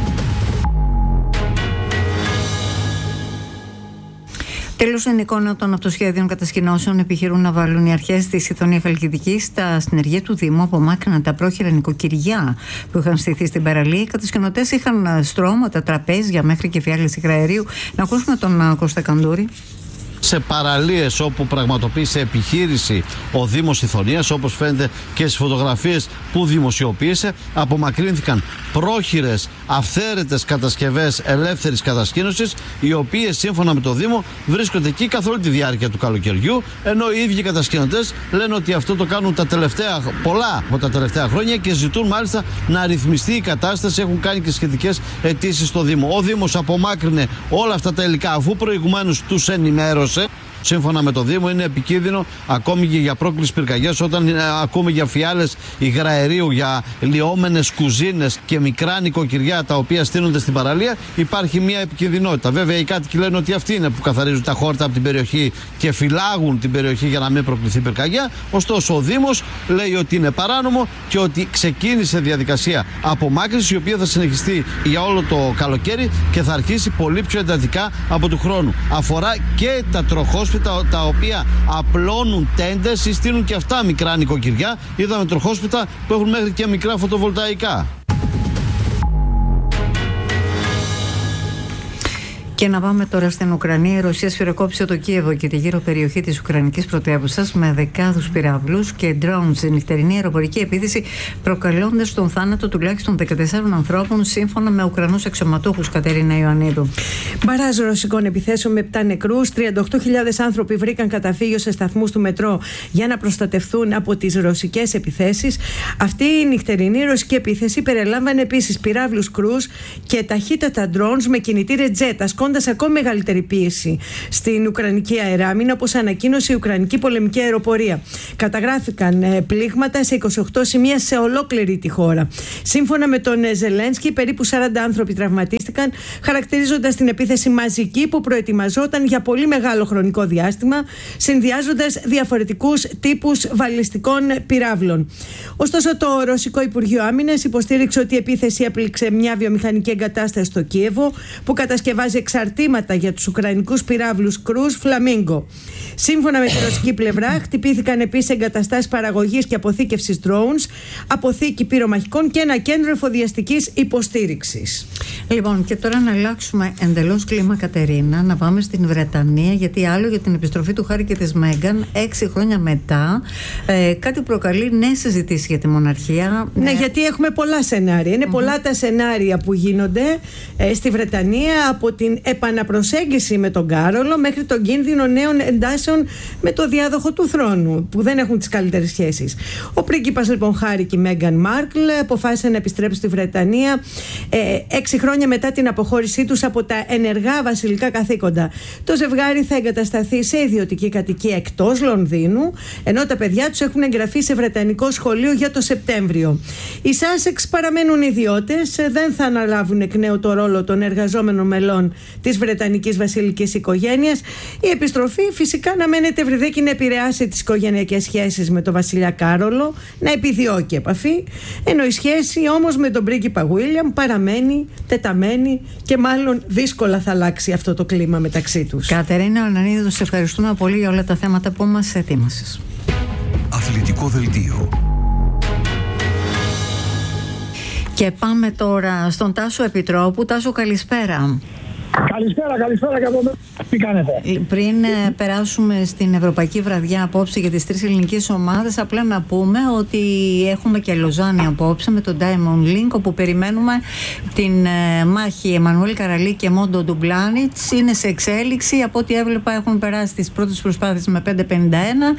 Τέλος, στην εικόνα των αυτοσχέδιων κατασκηνώσεων επιχειρούν να βάλουν οι αρχές της Ιθωνία Χαλκιδική στα συνεργεία του Δήμου, απομάκρυναν τα πρόχειρα νοικοκυριά που είχαν στηθεί στην παραλία. Οι κατασκηνωτές είχαν στρώματα, τραπέζια μέχρι και φιάλες υγραερίου. Να ακούσουμε τον Κώστα Καντούρη.
Σε παραλίες όπου πραγματοποίησε επιχείρηση ο Δήμος Ιθωνίας, όπως φαίνεται και στις φωτογραφίες που δημοσιοποίησε, απομακρύνθηκαν πρόχειρες αυθαίρετες κατασκευές ελεύθερης κατασκήνωσης, οι οποίες σύμφωνα με το Δήμο βρίσκονται εκεί καθ' όλη τη διάρκεια του καλοκαιριού, ενώ οι ίδιοι κατασκηνωτές λένε ότι αυτό το κάνουν τα τελευταία, πολλά από τα τελευταία χρόνια και ζητούν μάλιστα να ρυθμιστεί η κατάσταση. Έχουν κάνει και σχετικές αιτήσεις στο Δήμο. Ο Δήμος απομάκρυνε όλα αυτά τα υλικά αφού προηγουμένως τους ενημέρωσε. Σύμφωνα με το Δήμο, είναι επικίνδυνο ακόμη και για πρόκληση πυρκαγιάς, όταν ε, ακούμε για φιάλες υγραερίου, για λιώμενες κουζίνες και μικρά νοικοκυριά τα οποία στείνονται στην παραλία, υπάρχει μια επικινδυνότητα. Βέβαια, οι κάτοικοι λένε ότι αυτοί είναι που καθαρίζουν τα χόρτα από την περιοχή και φυλάγουν την περιοχή για να μην προκληθεί πυρκαγιά. Ωστόσο, ο Δήμος λέει ότι είναι παράνομο και ότι ξεκίνησε διαδικασία απομάκρυνσης, η οποία θα συνεχιστεί για όλο το καλοκαίρι και θα αρχίσει πολύ πιο εντατικά από του χρόνου. Αφορά και τα τροχόσπιτα, τα οποία απλώνουν τέντες ή στείλουν και αυτά μικρά νοικοκυριά. Είδαμε τροχόσπιτα που έχουν μέχρι και μικρά φωτοβολταϊκά.
Και να πάμε τώρα στην Ουκρανία. Η Ρωσία σφυροκόπησε το Κίεβο και τη γύρω περιοχή της Ουκρανικής πρωτεύουσας με δεκάδους πυράβλους και drones σε νυχτερινή αεροπορική επίθεση, προκαλώντας τον θάνατο τουλάχιστον δεκατεσσάρων ανθρώπων, σύμφωνα με Ουκρανούς αξιωματούχους. Κατερίνα Ιωαννίδου.
Μπαράζ ρωσικών επιθέσεων με επτά νεκρούς. τριάντα οκτώ χιλιάδες άνθρωποι βρήκαν καταφύγιο σε σταθμούς του μετρό για να προστατευτούν από τις ρωσικές επιθέσεις. Αυτή η νυχτερινή ρωσική επίθεση περιλάμβανε επίσης πυράβλους κρούς και ταχύτατα drones με κινητήρες τζετ, ασκώντας ακόμη μεγαλύτερη πίεση στην Ουκρανική αεράμινα, όπως ανακοίνωσε η Ουκρανική πολεμική αεροπορία. Καταγράφηκαν πλήγματα σε είκοσι οκτώ σημεία σε ολόκληρη τη χώρα. Σύμφωνα με τον Ζελένσκι, περίπου σαράντα άνθρωποι τραυματίστηκαν, χαρακτηρίζοντας την επίθεση μαζική που προετοιμαζόταν για πολύ μεγάλο χρονικό διάστημα, συνδυάζοντας διαφορετικούς τύπους βαλιστικών πυράβλων. Ωστόσο, το Ρωσικό Υπουργείο Άμυνας υποστήριξε ότι η επίθεση έπληξε μια βιομηχανική εγκατάσταση στο Κίεβο που κατασκευάζει εξαρτήματα για τους ουκρανικούς πυράβλους κρούς Φλαμίγκο. Σύμφωνα με τη ρωσική πλευρά, χτυπήθηκαν επίσης εγκαταστάσεις παραγωγής και αποθήκευσης drones, αποθήκη πυρομαχικών και ένα κέντρο εφοδιαστικής υποστήριξης.
Λοιπόν, και τώρα να αλλάξουμε εντελώς κλίμα, Κατερίνα, να πάμε στην Βρετανία, γιατί άλλο για την επιστροφή του Χάρη και της Μέγκαν, έξι χρόνια μετά, ε, κάτι προκαλεί νέες συζητήσεις για τη μοναρχία.
Ναι, ε... γιατί έχουμε πολλά σενάρια. Είναι mm-hmm. πολλά τα σενάρια που γίνονται ε, στη Βρετανία, από την επαναπροσέγγιση με τον Κάρολο μέχρι τον κίνδυνο νέων εντάσεων με το διάδοχο του θρόνου, που δεν έχουν τις καλύτερες σχέσεις. Ο πρίγκιπας λοιπόν Χάρη και η Μέγκαν Μάρκλ αποφάσισαν να επιστρέψουν στη Βρετανία ε, έξι χρόνια μετά την αποχώρησή τους από τα ενεργά βασιλικά καθήκοντα. Το ζευγάρι θα εγκατασταθεί σε ιδιωτική κατοικία εκτός Λονδίνου, ενώ τα παιδιά τους έχουν εγγραφεί σε βρετανικό σχολείο για το Σεπτέμβριο. Οι Σάσεξ παραμένουν ιδιώτες, δεν θα αναλάβουν εκ νέου το ρόλο των εργαζόμενων μελών της βρετανικής βασιλικής οικογένειας. Η επιστροφή φυσικά αναμένεται, Ευρυδίκη, να επηρεάσει τις οικογενειακές σχέσεις με τον βασιλιά Κάρολο, να επιδιώκει επαφή, ενώ η σχέση όμως με τον πρίγκιπα Βίλιαμ παραμένει τεταμένη και μάλλον δύσκολα θα αλλάξει αυτό το κλίμα μεταξύ τους.
Κατερίνα Ιωαννίδου, σε ευχαριστούμε πολύ για όλα τα θέματα που μας ετοίμασες.
Αθλητικό δελτίο.
Και πάμε τώρα στον Τάσο Επιτρόπου. Τάσο, καλησπέρα.
Καλησπέρα, καλησπέρα και από μένα. Τι κάνετε?
Πριν ε, περάσουμε στην Ευρωπαϊκή Βραδιά απόψε για τις τρεις ελληνικές ομάδες, απλά να πούμε ότι έχουμε και Λοζάνη απόψε με τον Diamond Link, όπου περιμένουμε την ε, μάχη Εμμανουέλ Καραλί και Μόντο Ντουμπλάνιτς. Είναι σε εξέλιξη. Από ό,τι έβλεπα έχουν περάσει τις πρώτες προσπάθειες με πέντε πενήντα ένα.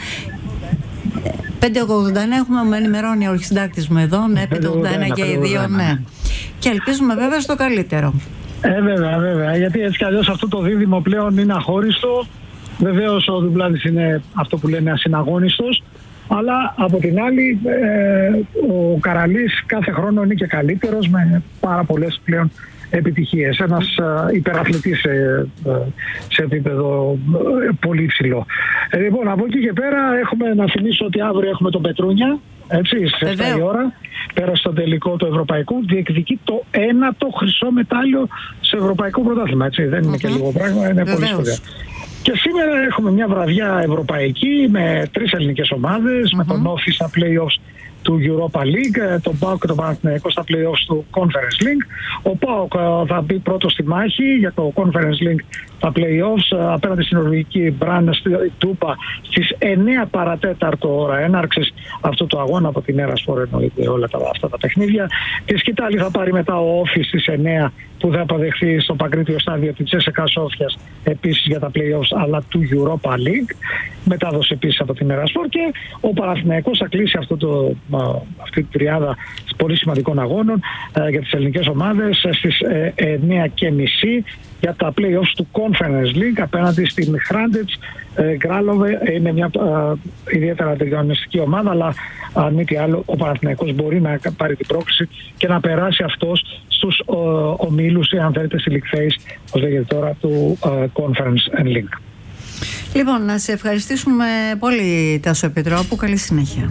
πέντε ογδόντα ένα έχουμε, με ενημερώνει ο αρχισυντάκτης μου εδώ. Ναι, πέντε ογδόντα ένα και οι δύο, ναι. Και ελπίζουμε βέβαια στο καλύτερο.
Ε, βέβαια, βέβαια. Γιατί έτσι κι αλλιώς αυτό το δίδυμο πλέον είναι αχώριστο. Βεβαίως ο Ντουμπλάνιτς είναι αυτό που λένε ασυναγώνιστος. Αλλά από την άλλη, ε, ο Καραλής κάθε χρόνο είναι και καλύτερος με πάρα πολλές πλέον επιτυχίες. Ένας ε, υπεραθλητής σε, σε επίπεδο ε, πολύ υψηλό. Ε, λοιπόν, από εκεί και πέρα έχουμε να θυμίσω ότι αύριο έχουμε τον Πετρούνια. Έτσι, στις εφτά η ώρα, πέρασε στο τελικό του Ευρωπαϊκού, διεκδικεί το ένατο χρυσό μετάλλιο σε Ευρωπαϊκό Πρωτάθλημα. Έτσι, δεν είναι mm-hmm. και λίγο πράγμα, είναι Βεβαίως. Πολύ σπουδαίο. Και σήμερα έχουμε μια βραδιά ευρωπαϊκή με τρεις ελληνικές ομάδες, mm-hmm. με τον Όφη στα play-offs του Europa League, τον ΠΑΟΚ και τον Παναθηναϊκό στα play-offs του Conference League. Ο ΠΑΟΚ θα μπει πρώτο στη μάχη για το Conference League τα play-offs απέναντι στην νορβηγική Μπραν Τούπα στις εννέα παρατέταρτο ώρα έναρξης αυτού του αγώνα. Από την Erasport εννοείται όλα τα, αυτά τα παιχνίδια. Τη σκητάλη θα πάρει μετά ο Όφη στις εννέα, που θα αποδεχθεί στο παγκρίτιο στάδιο τη Τσέσσεκα Σόφιας επίσης για τα play-offs, αλλά του Europa League. Μετάδοση επίσης από την Erasport. Και ο Παναθηναϊκός θα κλείσει αυτό το, αυτή τη τριάδα πολύ σημαντικών αγώνων ε, για τις ελληνικές ομάδες στις ε, εννέα και μισή για τα play-offs του Conference League απέναντι στην Hrandets Γκράλοβε. Είναι μια ε, ιδιαίτερα ανταγωνιστική ομάδα, αλλά αν μη τι άλλο ο Παναθηναϊκός μπορεί να πάρει την πρόκληση και να περάσει αυτός στους ε, ομίλους, αν θέλετε, στη League Phase, όπως λέγεται τώρα, του ε, Conference League.
Λοιπόν, να σε ευχαριστήσουμε πολύ, Τάσο Επιτρόπου. Καλή συνέχεια.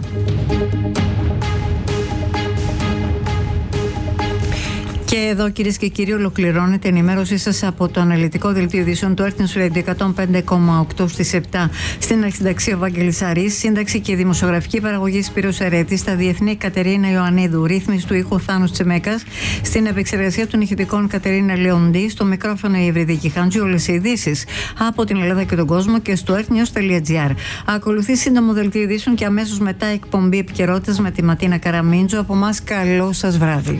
Και εδώ, κυρίες και κύριοι, ολοκληρώνεται η ενημέρωσή σας από το αναλυτικό δελτίο ειδήσεων του Earth News Radio εκατόν πέντε κόμμα οκτώ στις επτά. Στην αρχισυνταξία ο Βάγγελης Αρής, σύνταξη και δημοσιογραφική παραγωγή Σπύρος Ερέτης, στα διεθνή Κατερίνα Ιωαννίδου, ρύθμιση του ήχου Θάνος Τσεμέκας, στην επεξεργασία των ηχητικών Κατερίνα Λεοντή, στο μικρόφωνο η Ευρυδίκη Χάντζη. Όλες οι ειδήσεις από την Ελλάδα και τον κόσμο και στο earthnews.gr. Ακολουθεί σύντομο δελτίο ειδήσεων και αμέσως μετά εκπομπή επικαιρότητας με τη Ματίνα Καραμίντζο. Από εμάς, καλό σας βράδυ.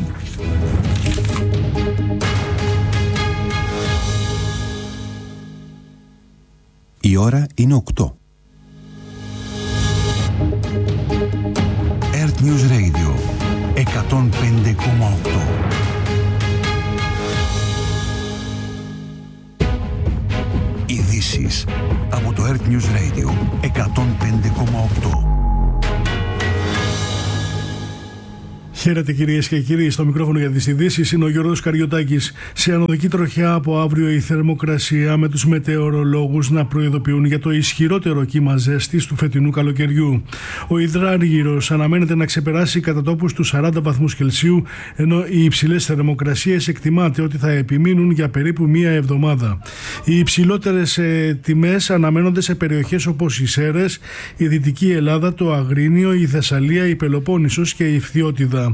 Η ώρα είναι οκτώ. Earth News Radio εκατόν πέντε κόμμα οκτώ. Ειδήσεις από το Earth News Radio εκατόν πέντε κόμμα οκτώ.
Χαίρετε κυρίες και κύριοι, στο μικρόφωνο για τις ειδήσεις είναι ο Γιώργος Καριωτάκης. Σε ανωδική τροχιά από αύριο η θερμοκρασία, με τους μετεωρολόγους να προειδοποιούν για το ισχυρότερο κύμα ζέστης του φετινού καλοκαιριού. Ο υδράργυρος αναμένεται να ξεπεράσει κατά τόπους τους σαράντα βαθμούς Κελσίου, ενώ οι υψηλές θερμοκρασίες εκτιμάται ότι θα επιμείνουν για περίπου μία εβδομάδα. Οι υψηλότερες ε, τιμές αναμένονται σε περιοχές όπως οι Σέρρες, η Δυτική Ελλάδα, το Αγρίνιο, η Θεσσαλία, η Πελοπόννησος και η Φθιώτιδα.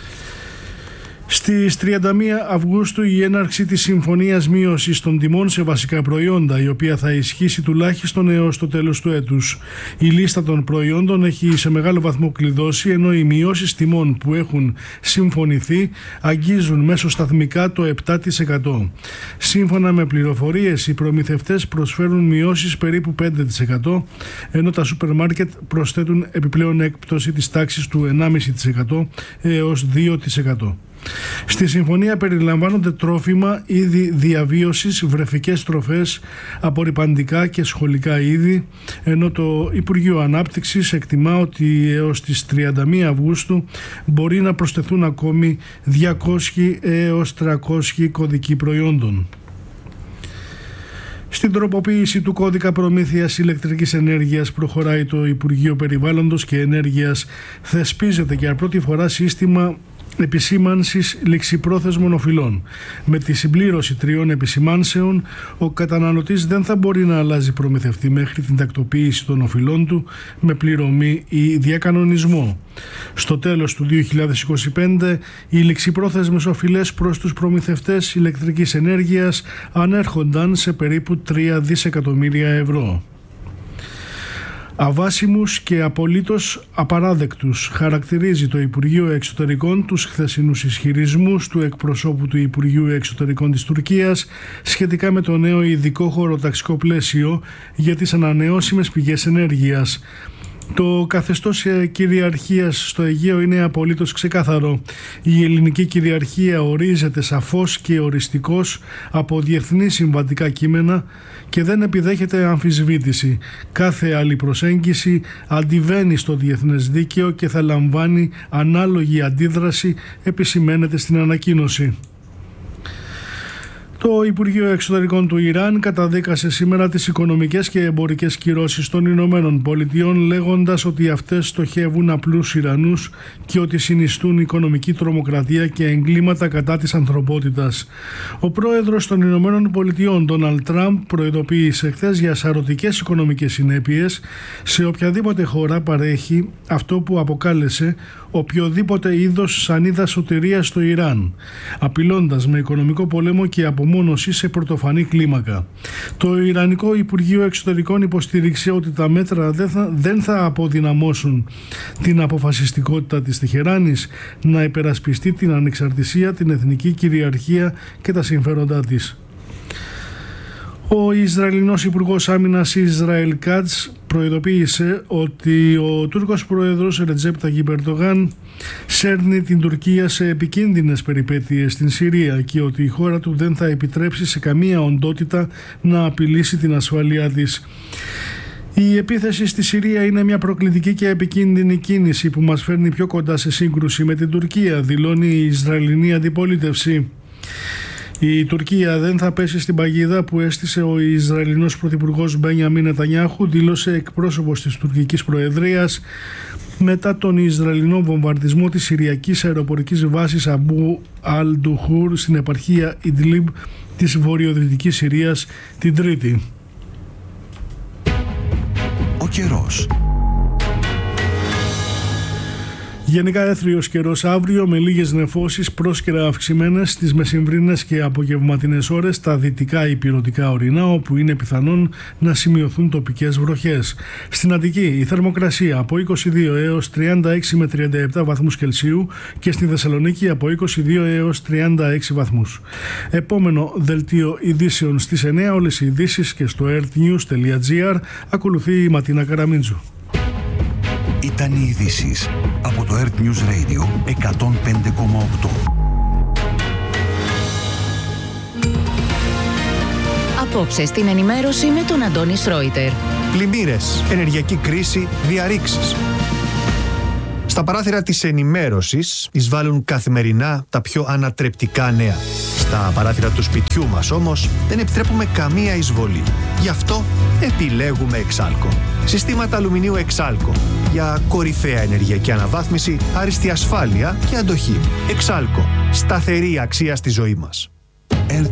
Στις τριάντα μία Αυγούστου η έναρξη της συμφωνίας μείωσης των τιμών σε βασικά προϊόντα, η οποία θα ισχύσει τουλάχιστον έως το τέλος του έτους. Η λίστα των προϊόντων έχει σε μεγάλο βαθμό κλειδώσει, ενώ οι μειώσεις τιμών που έχουν συμφωνηθεί αγγίζουν μέσω σταθμικά το επτά τοις εκατό. Σύμφωνα με πληροφορίες, οι προμηθευτές προσφέρουν μειώσεις περίπου πέντε τοις εκατό, ενώ τα σούπερ μάρκετ προσθέτουν επιπλέον έκπτωση της τάξης του ενάμιση τοις εκατό έως δύο τοις εκατό. Στη συμφωνία περιλαμβάνονται τρόφιμα, είδη διαβίωσης, βρεφικές τροφές, απορρυπαντικά και σχολικά είδη, ενώ το Υπουργείο Ανάπτυξης εκτιμά ότι έως τις τριάντα μία Αυγούστου μπορεί να προσθεθούν ακόμη διακόσιοι έως τριακόσιοι κωδικοί προϊόντων. Στην τροποποίηση του κώδικα προμήθειας ηλεκτρικής ενέργειας προχωράει το Υπουργείο Περιβάλλοντος και Ενέργειας. Θεσπίζεται για πρώτη φορά σύστημα επισήμανσης ληξιπρόθεσμων οφειλών. Με τη συμπλήρωση τριών επισημάνσεων, ο καταναλωτής δεν θα μπορεί να αλλάζει προμηθευτή μέχρι την τακτοποίηση των οφειλών του με πληρωμή ή διακανονισμό. Στο τέλος του δύο χιλιάδες είκοσι πέντε, οι ληξιπρόθεσμες οφειλές προς τους προμηθευτές ηλεκτρικής ενέργειας ανέρχονταν σε περίπου τρία δισεκατομμύρια ευρώ. Αβάσιμους και απολύτως απαράδεκτους χαρακτηρίζει το Υπουργείο Εξωτερικών τους χθεσινούς ισχυρισμούς του εκπροσώπου του Υπουργείου Εξωτερικών της Τουρκίας σχετικά με το νέο ειδικό χωροταξικό πλαίσιο για τις ανανεώσιμες πηγές ενέργειας. Το καθεστώς κυριαρχίας στο Αιγαίο είναι απολύτως ξεκάθαρο. Η ελληνική κυριαρχία ορίζεται σαφώς και οριστικώς από διεθνή συμβατικά κείμενα και δεν επιδέχεται αμφισβήτηση. Κάθε άλλη προσέγγιση αντιβαίνει στο διεθνές δίκαιο και θα λαμβάνει ανάλογη αντίδραση, επισημαίνεται στην ανακοίνωση. Το Υπουργείο Εξωτερικών του Ιράν καταδίκασε σήμερα τις οικονομικές και εμπορικές κυρώσεις των Ηνωμένων Πολιτειών, λέγοντας ότι αυτές στοχεύουν απλούς Ιρανούς και ότι συνιστούν οικονομική τρομοκρατία και εγκλήματα κατά της ανθρωπότητας. Ο πρόεδρος των Ηνωμένων Πολιτειών, Ντόναλντ Τραμπ, προειδοποίησε χθες για σαρωτικές οικονομικές συνέπειες σε οποιαδήποτε χώρα παρέχει αυτό που αποκάλεσε οποιοδήποτε είδος σανίδα σωτηρίας στο Ιράν, απειλώντας με οικονομικό πόλεμο και απομόνωση σε πρωτοφανή κλίμακα. Το Ιρανικό Υπουργείο Εξωτερικών υποστήριξε ότι τα μέτρα δεν θα, δεν θα αποδυναμώσουν την αποφασιστικότητα της Τεχεράνης να υπερασπιστεί την ανεξαρτησία, την εθνική κυριαρχία και τα συμφέροντά της. Ο Ισραηλινός Υπουργός Άμυνας Ισραήλ Κάτς προειδοποίησε ότι ο Τούρκος Πρόεδρος Ρετζέπ Ταγιπ Ερντογάν σέρνει την Τουρκία σε επικίνδυνες περιπέτειες στην Συρία και ότι η χώρα του δεν θα επιτρέψει σε καμία οντότητα να απειλήσει την ασφάλειά της. Η επίθεση στη Συρία είναι μια προκλητική και επικίνδυνη κίνηση που μας φέρνει πιο κοντά σε σύγκρουση με την Τουρκία, δηλώνει η Ισραηλινή αντιπολίτευση. Η Τουρκία δεν θα πέσει στην παγίδα που έστησε ο Ισραηλινός Πρωθυπουργός Μπένιαμιν Νετανιάχου, δήλωσε εκπρόσωπος της τουρκικής προεδρίας, μετά τον Ισραηλινό βομβαρδισμό της Συριακής αεροπορικής βάσης Αμπού Αλ-Ντουχούρ στην επαρχία Ιντλίμπ της βορειοδυτικής Συρίας την Τρίτη.
Ο καιρός.
Γενικά έθριος καιρός αύριο με λίγες νεφώσεις πρόσκαιρα αυξημένες στις μεσημβρινές και απογευματινές ώρες στα δυτικά υπηρετικά ορεινά, όπου είναι πιθανόν να σημειωθούν τοπικές βροχές. Στην Αττική η θερμοκρασία από είκοσι δύο έως τριάντα έξι με τριάντα επτά βαθμούς Κελσίου και στη Θεσσαλονίκη από είκοσι δύο έως τριάντα έξι βαθμούς. Επόμενο δελτίο ειδήσεων στις εννιά, όλες οι ειδήσεις και στο earthnews τελεία gr. Ακολουθεί η Ματίνα Καραμίντζου.
Ήταν οι ειδήσεις από το Earth News Radio εκατόν πέντε κόμμα οκτώ.
Απόψε στην ενημέρωση με τον Αντώνη Σρόιτερ.
Πλημμύρες, ενεργειακή κρίση, διαρρήξεις. Στα παράθυρα της ενημέρωσης εισβάλλουν καθημερινά τα πιο ανατρεπτικά νέα. Στα παράθυρα του σπιτιού μας όμως δεν επιτρέπουμε καμία εισβολή. Γι' αυτό επιλέγουμε Εξάλκο. Συστήματα αλουμινίου Εξάλκο για κορυφαία ενεργειακή αναβάθμιση, άριστη ασφάλεια και αντοχή. Εξάλκο. Σταθερή αξία στη ζωή μας.